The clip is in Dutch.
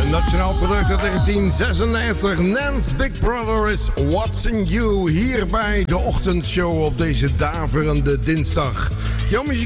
Nationaal product uit 1996. Nance Big Brother is Watching You. Hier bij de ochtendshow op deze daverende dinsdag. Jouw